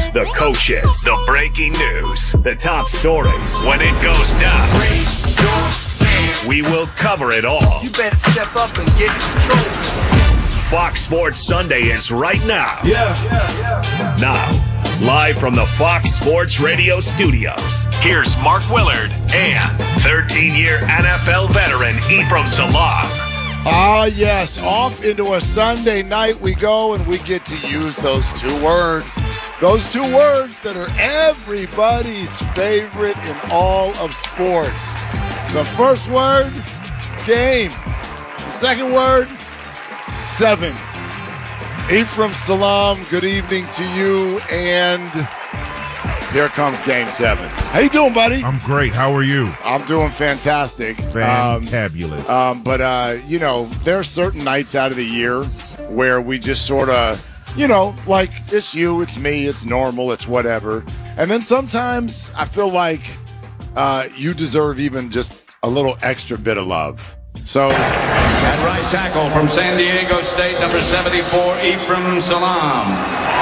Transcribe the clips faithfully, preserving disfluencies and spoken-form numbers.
The coaches, the breaking news, the top stories. When it goes down, we will cover it all. You better step up and get in control. Fox Sports Sunday is right now. Yeah, yeah, yeah. Now, live from the Fox Sports Radio studios, here's Mark Willard and thirteen-year N F L veteran Ephraim Salaam. Ah, yes. Off into a Sunday night we go, and we get to use those two words. Those two words that are everybody's favorite in all of sports. The first word, game. The second word, seven. Ephraim Salaam, good evening to you, and here comes game seven. How you doing, buddy? I'm great. How are you? I'm doing fantastic. Fantabulous. Um, um, but, uh, you know, there are certain nights out of the year where we just sort of, you know, like, it's you, it's me, it's normal, it's whatever. And then sometimes I feel like uh, you deserve even just a little extra bit of love. So, at right tackle from San Diego State, number seventy-four, Ephraim Salaam.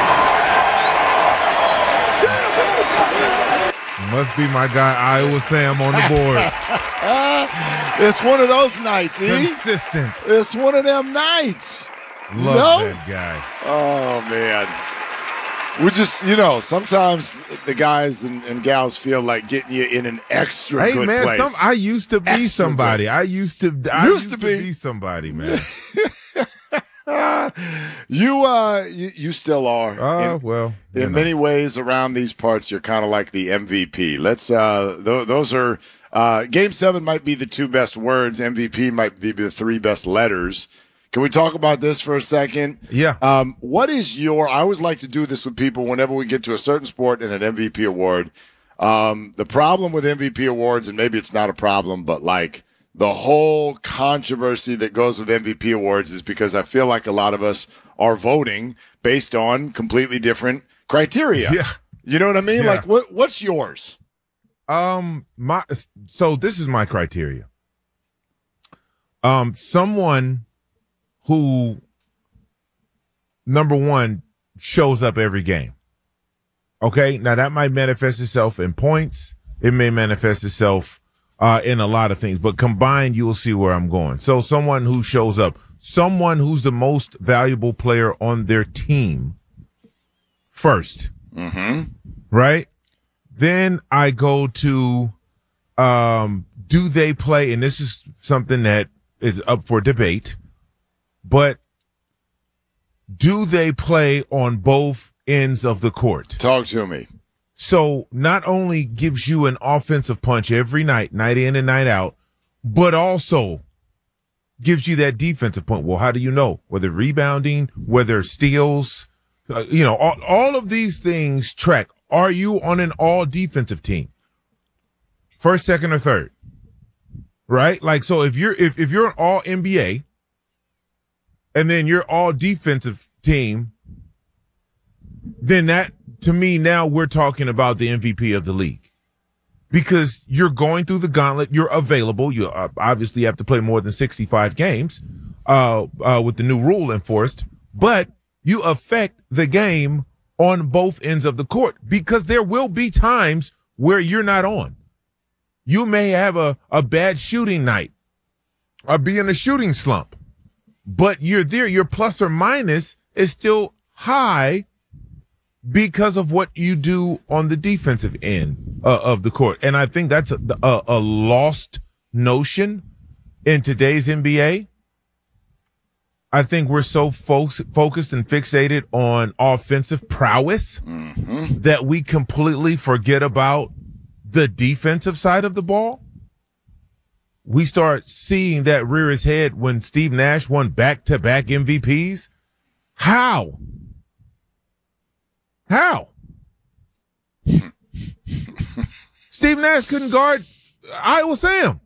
Must be my guy Iowa Sam on the board. It's one of those nights, E. Consistent. It's one of them nights. Love No? that guy. Oh, man. We just, you know, sometimes the guys and, and gals feel like getting you in an extra Hey, good man, place. some, I used to be Extra somebody. good. I used to I Used used, to to, be. be. somebody, man. you, uh, you, you still are. Oh, in, well. you in know. many ways around these parts, you're kind of like the M V P. Let's, uh, th- those are, uh, game seven might be the two best words. M V P might be the three best letters. Can we talk about this for a second? Yeah. Um, what is your, I always like to do this with people whenever we get to a certain sport and an M V P award. Um, the problem with M V P awards, and maybe it's not a problem, but like the whole controversy that goes with M V P awards is because I feel like a lot of us are voting based on completely different criteria. Yeah. You know what I mean? Yeah. Like what, what's yours? Um, my so this is my criteria. Um, someone who, number one, shows up every game. Okay, now that might manifest itself in points. It may manifest itself uh, in a lot of things, but combined, you will see where I'm going. So someone who shows up, someone who's the most valuable player on their team first, Mm-hmm. right? Then I go to, um, do they play? And this is something that is up for debate, but do they play on both ends of the court? Talk to me. So not only gives you an offensive punch every night, night in and night out, but also gives you that defensive point. Well, how do you know? Whether rebounding, whether steals, uh, you know, all, all of these things track. Are you on an all defensive team? First, second, or third? Right? Like, so if you're, if, if you're an all N B A and then you're all defensive team, then that, to me, now we're talking about the M V P of the league because you're going through the gauntlet. You're available. You uh, obviously have to play more than sixty-five games, uh, uh, with the new rule enforced, but you affect the game on both ends of the court because there will be times where you're not on. You may have a, a bad shooting night or be in a shooting slump, but you're there. Your plus or minus is still high because of what you do on the defensive end uh, of the court. And I think that's a, a, a lost notion in today's N B A. I think we're so fo- focused and fixated on offensive prowess Mm-hmm. that we completely forget about the defensive side of the ball. We start seeing that rear his head when Steve Nash won back-to-back M V Ps. How? How? Steve Nash couldn't guard Iowa Sam.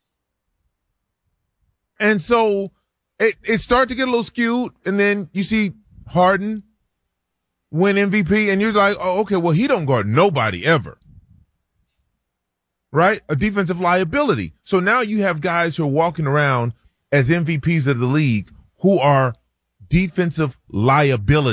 And so it, it started to get a little skewed, and then you see Harden win M V P, and you're like, oh, okay, well, he don't guard nobody ever. Right? A defensive liability. So now you have guys who are walking around as M V Ps of the league who are defensive liability.